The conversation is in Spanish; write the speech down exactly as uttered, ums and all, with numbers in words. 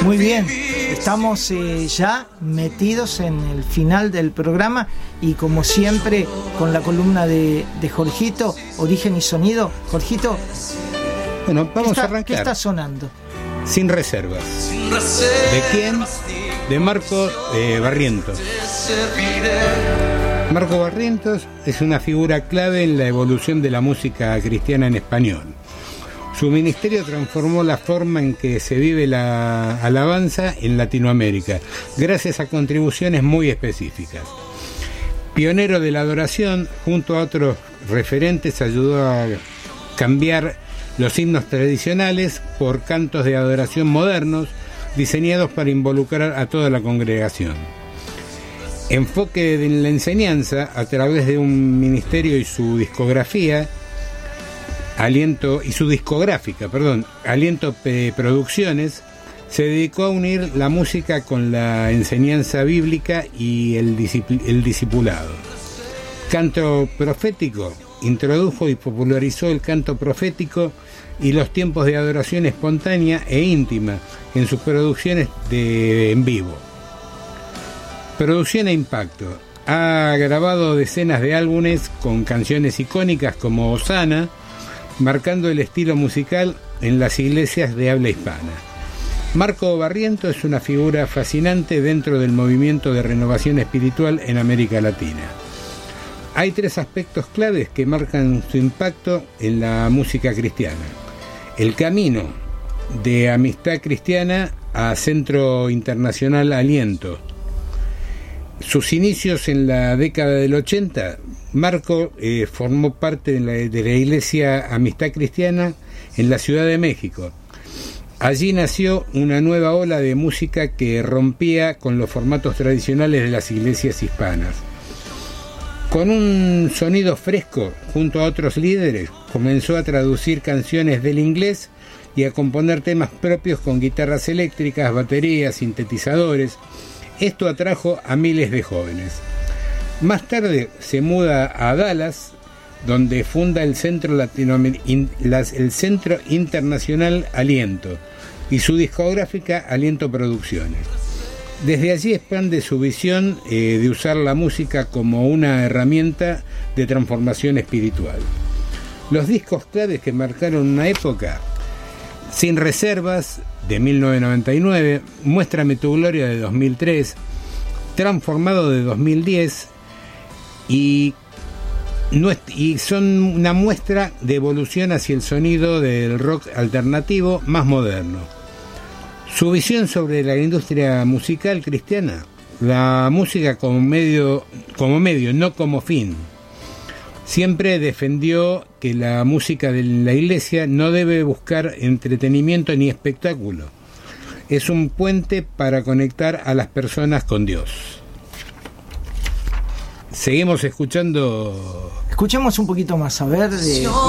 Muy bien, estamos eh, ya metidos en el final del programa y como siempre con la columna de, de Jorgito, Origen y Sonido. Jorgito, bueno, vamos está, a arrancar. ¿Qué está sonando? Sin reservas. ¿De quién? De Marco eh, Barrientos. Marco Barrientos es una figura clave en la evolución de la música cristiana en español. Su ministerio transformó la forma en que se vive la alabanza en Latinoamérica, gracias a contribuciones muy específicas. Pionero de la adoración, junto a otros referentes, ayudó a cambiar los himnos tradicionales por cantos de adoración modernos, diseñados para involucrar a toda la congregación. Enfoque en la enseñanza a través de un ministerio y su discografía, Aliento y su discográfica, perdón, Aliento P- Producciones, se dedicó a unir la música con la enseñanza bíblica y el, discipl- el discipulado. Canto profético, introdujo y popularizó el canto profético y los tiempos de adoración espontánea e íntima en sus producciones de en vivo. Producción e impacto. Ha grabado decenas de álbumes con canciones icónicas como Hosana, marcando el estilo musical en las iglesias de habla hispana. Marco Barrientos es una figura fascinante dentro del movimiento de renovación espiritual en América Latina. Hay tres aspectos claves que marcan su impacto en la música cristiana. El camino de Amistad Cristiana a Centro Internacional Aliento. Sus inicios en la década del ochenta, Marco eh, formó parte de la, de la Iglesia Amistad Cristiana en la Ciudad de México. Allí nació una nueva ola de música que rompía con los formatos tradicionales de las iglesias hispanas. Con un sonido fresco, junto a otros líderes, comenzó a traducir canciones del inglés y a componer temas propios con guitarras eléctricas, baterías, sintetizadores. Esto atrajo a miles de jóvenes. Más tarde se muda a Dallas, donde funda el Centro, Latinoamer- in- las, el Centro Internacional Aliento y su discográfica Aliento Producciones. Desde allí expande su visión eh, de usar la música como una herramienta de transformación espiritual. Los discos claves que marcaron una época: Sin Reservas, de mil novecientos noventa y nueve, Muéstrame tu Gloria, de dos mil tres, Transformado, de dos mil diez, y, y son una muestra de evolución hacia el sonido del rock alternativo más moderno. Su visión sobre la industria musical cristiana: la música como medio, como medio, no como fin. Siempre defendió que la música de la iglesia no debe buscar entretenimiento ni espectáculo. Es un puente para conectar a las personas con Dios. Seguimos escuchando. Escuchemos un poquito más, a ver. De...